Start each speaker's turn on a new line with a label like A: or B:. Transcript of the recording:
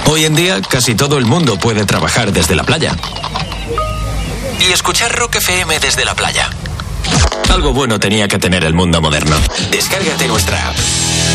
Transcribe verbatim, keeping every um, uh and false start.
A: Hoy en día, casi todo el mundo puede trabajar desde la playa. Y escuchar Rock F M desde la playa. Algo bueno tenía que tener el mundo moderno. Descárgate nuestra app.